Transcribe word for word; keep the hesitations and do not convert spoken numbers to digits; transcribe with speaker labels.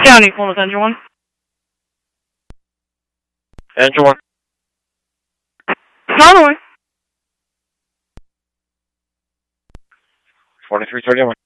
Speaker 1: County, Columbus, engine one.
Speaker 2: Engine one.
Speaker 1: It's on the way.
Speaker 2: forty-three thirty-one.